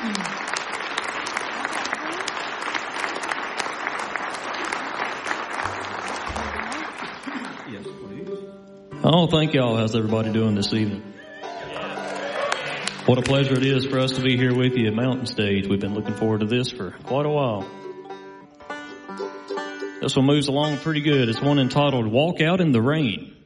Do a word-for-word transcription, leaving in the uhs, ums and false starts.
Yes, please. Oh, thank y'all. How's everybody doing this evening? What a pleasure it is for us to be here with you at Mountain Stage. We've been looking forward to this for quite a while. This one moves along pretty good. It's one entitled Walk Out in the Rain.